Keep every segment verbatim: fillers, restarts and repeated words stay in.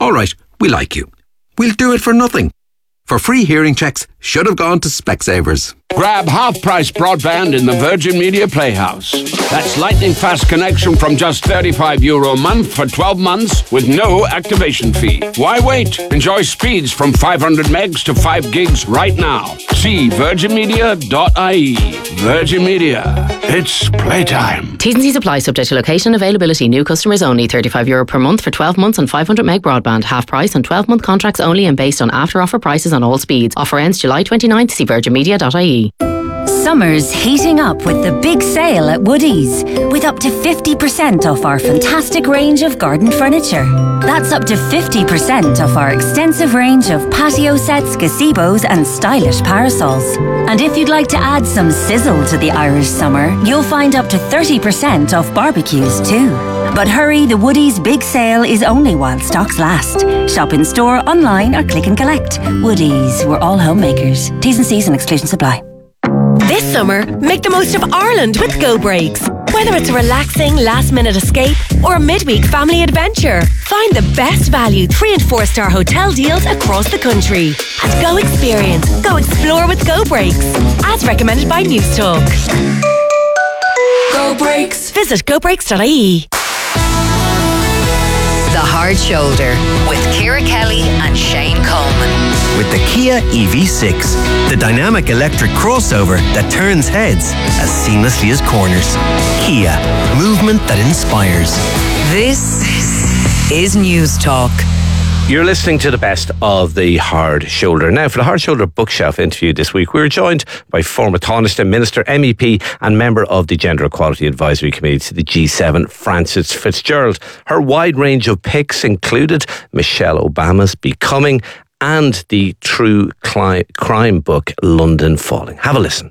All right, we like you. We'll do it for nothing. For free hearing checks, should have gone to Specsavers. Grab half-price broadband in the Virgin Media Playhouse. That's lightning-fast connection from just thirty-five euro a month for twelve months with no activation fee. Why wait? Enjoy speeds from five hundred megs to five gigs right now. See virgin media dot I E. Virgin Media. It's playtime. T's and C's apply, subject to location and availability. New customers only. thirty-five euro per month for twelve months on five hundred meg broadband. Half price on twelve month contracts only and based on after offer prices on all speeds. Offer ends July twenty-ninth. See virgin media dot I E. Summer's heating up with the big sale at Woodies, with up to fifty percent off our fantastic range of garden furniture. That's up to fifty percent off our extensive range of patio sets, gazebos and stylish parasols. And if you'd like to add some sizzle to the Irish summer, you'll find up to thirty percent off barbecues too. But hurry, the Woodies big sale is only while stocks last. Shop in store, online or click and collect. Woodies, we're all homemakers. T's and C's and exclusions apply. This summer, make the most of Ireland with Go Breaks. Whether it's a relaxing last-minute escape or a midweek family adventure, find the best value three and four star hotel deals across the country. And go experience, go explore with Go Breaks. As recommended by Newstalk. Go Breaks. Visit go breaks dot I E. The Hard Shoulder with Ciara Kelly and Shane Coleman. With the Kia E V six, the dynamic electric crossover that turns heads as seamlessly as corners. Kia, movement that inspires. This is News Talk. You're listening to the best of the Hard Shoulder. Now, for the Hard Shoulder bookshelf interview this week, we were joined by former Taoiseach Minister, M E P and member of the Gender Equality Advisory Committee to the G seven, Frances Fitzgerald. Her wide range of picks included Michelle Obama's Becoming and the true cli- crime book, London Falling. Have a listen.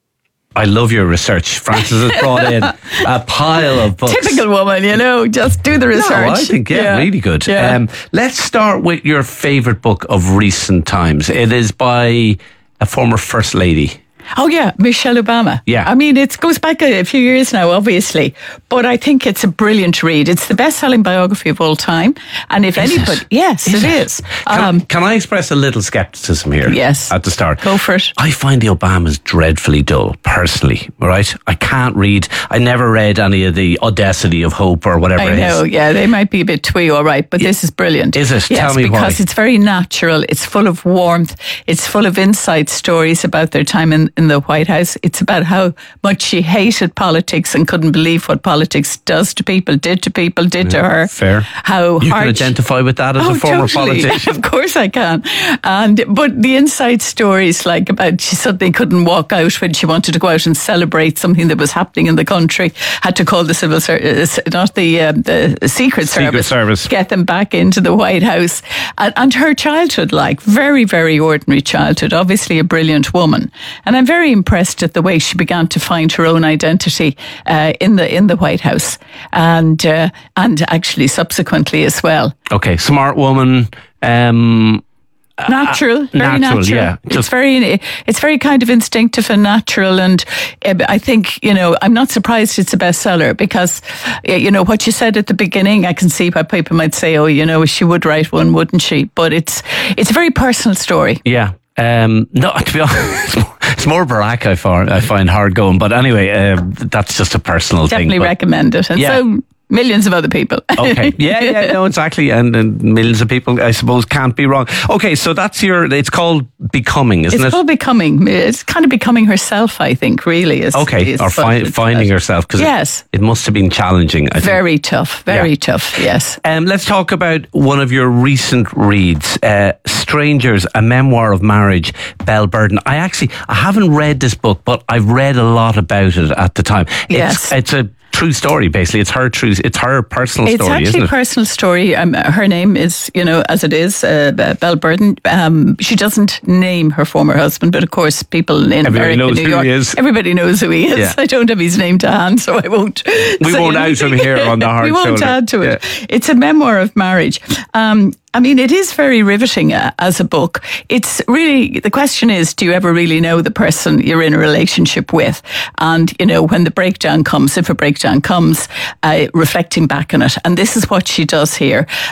I love your research. Frances has brought in a pile of books. Typical woman, you know, just do the research. No, I think, yeah, yeah. really good. Yeah. Um, let's start with your favourite book of recent times. It is by a former First Lady. Oh yeah, Michelle Obama. Yeah. I mean, it goes back a, a few years now, obviously, but I think it's a brilliant read. It's the best-selling biography of all time. And if is anybody... It? Yes, is it, it is. Can, Um, can I express a little scepticism here? Yes. At the start. Go for it. I find the Obamas dreadfully dull, personally, right? I can't read. I never read any of the Audacity of Hope or whatever I it is. know, yeah, they might be a bit twee, all right, but this is brilliant. Is it? Yes, Tell me why. because it's very natural. It's full of warmth. It's full of inside stories about their time in, in the White House. It's about how much she hated politics and couldn't believe what politics does to people, did to people, did yeah, to her. Fair. How you hard can identify with that as oh, a former totally. politician. Of course I can. And but the inside stories, like about she suddenly couldn't walk out when she wanted to go out and celebrate something that was happening in the country, had to call the civil service, not the uh, the Secret, Secret Service, Service, get them back into the White House, and, and her childhood, like very very ordinary childhood, obviously a brilliant woman, and I'm very impressed at the way she began to find her own identity uh, in the in the White House, and uh, and actually subsequently as well. Okay, smart woman. Um, Natural, very natural, natural. yeah. It's Just very, it's very kind of instinctive and natural. And uh, I think, you know, I'm not surprised it's a bestseller because, uh, you know, what you said at the beginning, I can see why people might say, oh, you know, she would write one, wouldn't she? But it's, it's a very personal story. Yeah. Um, no, to be honest, it's more Barack I find, I find hard going. But anyway, uh, that's just a personal Definitely thing. Definitely recommend it. And yeah. so millions of other people. Okay. Yeah, yeah, no, exactly. And, and millions of people, I suppose, can't be wrong. Okay, so that's your, it's called Becoming, isn't it's it? It's called Becoming. It's kind of becoming herself, I think, really. Is, okay, is or fi- finding about. herself. Cause yes. It, it must have been challenging, I Very think. tough, very yeah. tough, yes. Um, let's talk about one of your recent reads, uh, Strangers, A Memoir of Marriage, Belle Burden. I actually, I haven't read this book, but I've read a lot about it at the time. Yes. It's, it's a true story, basically. It's her true, it's her personal it's story, isn't it? It's actually a personal story. Um, her name is, you know, as it is, uh, Belle Burden. Um, she doesn't name her former husband, but of course people in everybody America, knows New who York, he is. Everybody knows who he is. Yeah. I don't have his name to hand, so I won't. We won't out him here on the Hard We won't Shoulder. add to it. Yeah. It's a memoir of marriage. Um, I mean, it is very riveting uh, as a book. It's really, the question is, do you ever really know the person you're in a relationship with? And, you know, when the breakdown comes, if a breakdown comes, uh, reflecting back on it. And this is what she does here.